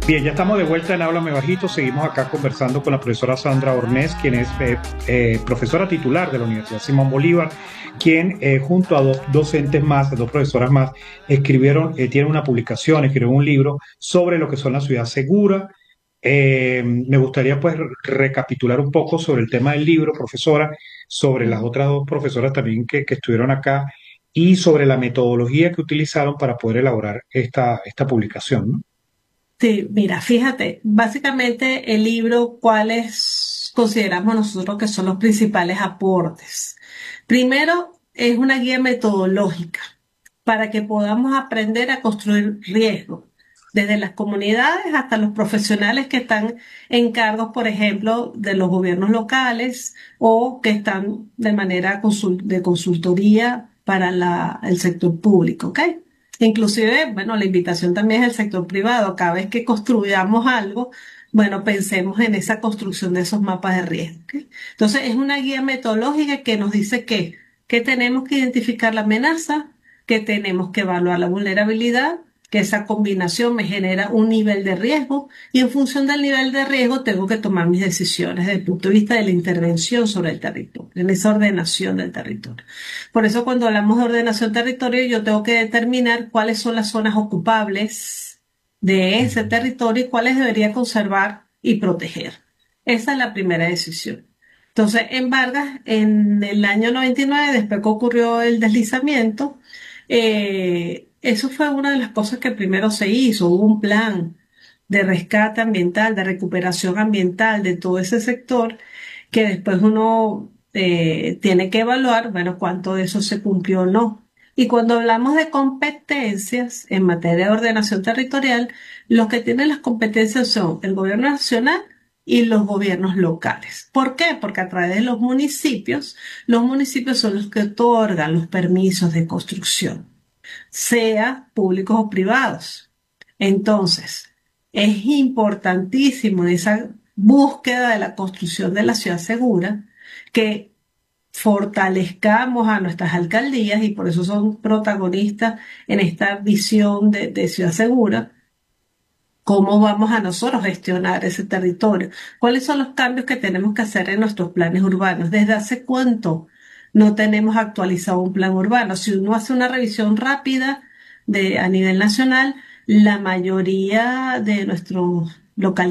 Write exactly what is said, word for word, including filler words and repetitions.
Bien, ya estamos de vuelta en Háblame Bajito. Seguimos acá conversando con la profesora Sandra Ornés, quien es eh, eh, profesora titular de la Universidad Simón Bolívar, quien eh, junto a dos docentes más, dos profesoras más, escribieron, eh, tienen una publicación, escribieron un libro sobre lo que son la ciudad segura. Eh, me gustaría pues recapitular un poco sobre el tema del libro, profesora, sobre las otras dos profesoras también que, que estuvieron acá y sobre la metodología que utilizaron para poder elaborar esta, esta publicación, ¿no? Sí, mira, fíjate, básicamente el libro, ¿cuáles consideramos nosotros que son los principales aportes? Primero, es una guía metodológica para que podamos aprender a construir riesgo, desde las comunidades hasta los profesionales que están en cargos, por ejemplo, de los gobiernos locales o que están de manera consul- de consultoría para la- el sector público, ¿ok? Inclusive, bueno, la invitación también es el sector privado. Cada vez que construyamos algo, bueno, pensemos en esa construcción de esos mapas de riesgo, ¿ok? Entonces, es una guía metodológica que nos dice que, que tenemos que identificar la amenaza, que tenemos que evaluar la vulnerabilidad, que esa combinación me genera un nivel de riesgo y en función del nivel de riesgo tengo que tomar mis decisiones desde el punto de vista de la intervención sobre el territorio, en esa ordenación del territorio. Por eso cuando hablamos de ordenación del territorio yo tengo que determinar cuáles son las zonas ocupables de ese territorio y cuáles debería conservar y proteger. Esa es la primera decisión. Entonces, en Vargas, en el año noventa y nueve, después que ocurrió el deslizamiento, eh, eso fue una de las cosas que primero se hizo. Hubo un plan de rescate ambiental, de recuperación ambiental de todo ese sector, que después uno eh, tiene que evaluar, bueno, cuánto de eso se cumplió o no. Y cuando hablamos de competencias en materia de ordenación territorial, los que tienen las competencias son el gobierno nacional y los gobiernos locales. ¿Por qué? Porque a través de los municipios, los municipios son los que otorgan los permisos de construcción, sea públicos o privados. Entonces, es importantísimo en esa búsqueda de la construcción de la ciudad segura que fortalezcamos a nuestras alcaldías y por eso son protagonistas en esta visión de, de ciudad segura. ¿Cómo vamos a nosotros gestionar ese territorio? ¿Cuáles son los cambios que tenemos que hacer en nuestros planes urbanos? ¿Desde hace cuánto no tenemos actualizado un plan urbano? Si uno hace una revisión rápida de, a nivel nacional, la mayoría de nuestros localidades